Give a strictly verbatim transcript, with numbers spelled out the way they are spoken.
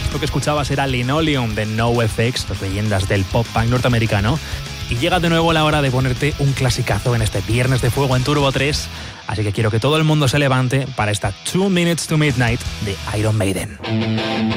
Esto que escuchabas era Linoleum de NoFX, las leyendas del pop punk norteamericano. Y llega de nuevo la hora de ponerte un clasicazo en este Viernes de Fuego en Turbo tres. Así que quiero que todo el mundo se levante para esta Two Minutes to Midnight de Iron Maiden.